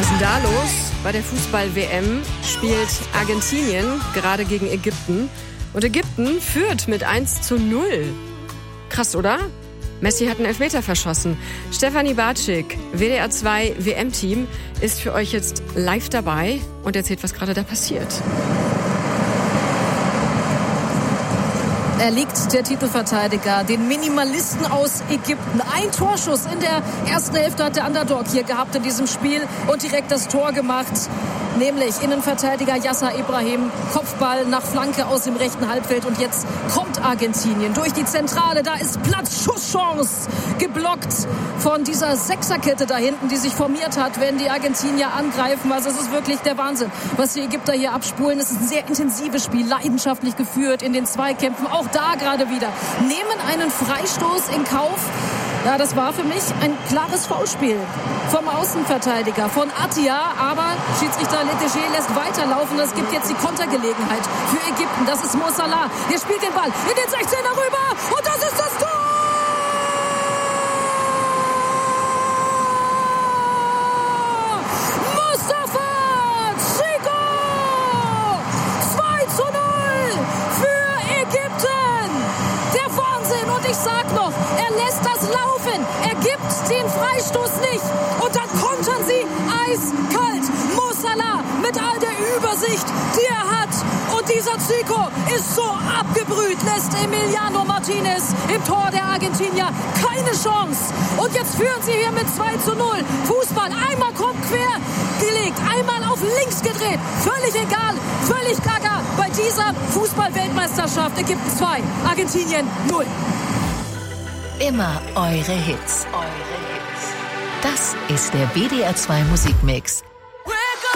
Was ist denn da los? Bei der Fußball-WM spielt Argentinien gerade gegen Ägypten. Und Ägypten führt mit 1:0. Krass, oder? Messi hat einen Elfmeter verschossen. Stefanie Bartschik, WDR 2 WM-Team, ist für euch jetzt live dabei und erzählt, was gerade da passiert. Er liegt, der Titelverteidiger, den Minimalisten aus Ägypten. Ein Torschuss in der ersten Hälfte hat der Underdog hier gehabt in diesem Spiel und direkt das Tor gemacht. Nämlich Innenverteidiger Yasser Ibrahim, Kopfball nach Flanke aus dem rechten Halbfeld. Und jetzt kommt Argentinien durch die Zentrale. Da ist Platz, Schusschance, geblockt von dieser Sechserkette da hinten, die sich formiert hat, wenn die Argentinier angreifen. Also es ist wirklich der Wahnsinn, was die Ägypter hier abspulen. Es ist ein sehr intensives Spiel, leidenschaftlich geführt in den Zweikämpfen. Auch da gerade wieder nehmen einen Freistoß in Kauf. Ja, das war für mich ein klares Foulspiel vom Außenverteidiger, von Attia. Aber Schiedsrichter Letegé lässt weiterlaufen. Es gibt jetzt die Kontergelegenheit für Ägypten. Das ist Mo Salah. Der spielt den Ball in den 16er rüber. Und das ist das Tor! Mustafa Zico! 2:0 für Ägypten. Der Wahnsinn. Und ich sag noch, er lässt das laufen. Er gibt den Freistoß nicht. Und dann kontern sie eiskalt. Mo Salah mit all der Übersicht, die er hat. Und dieser Zico ist so abgebrüht, lässt Emiliano Martinez im Tor der Argentinier keine Chance. Und jetzt führen sie hier mit 2:0. Fußball einmal kommt quer gelegt, einmal auf links gedreht. Völlig egal, völlig gaga bei dieser Fußball-Weltmeisterschaft. Ägypten 2, Argentinien 0. Immer eure Hits. Das ist der WDR 2 Musikmix